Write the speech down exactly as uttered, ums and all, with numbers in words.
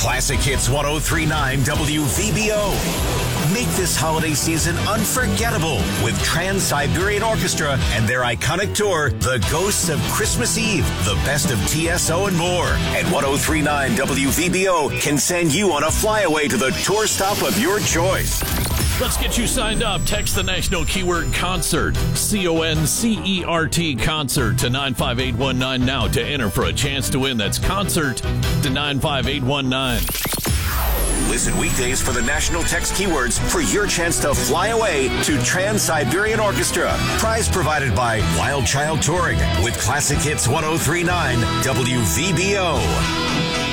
Classic Hits ten thirty-nine W V B O. Make this holiday season unforgettable with Trans-Siberian Orchestra and their iconic tour, The Ghosts of Christmas Eve, the best of T S O and more. And ten thirty-nine W V B O can send you on a flyaway to the tour stop of your choice. Let's get you signed up. Text the national keyword concert, C O N C E R T, concert, to nine five eight one nine now to enter for a chance to win. That's concert to nine five eight one nine. Listen weekdays for the national text keywords for your chance to fly away to Trans-Siberian Orchestra. Prize provided by Wild Child Touring with Classic Hits ten thirty-nine W V B O.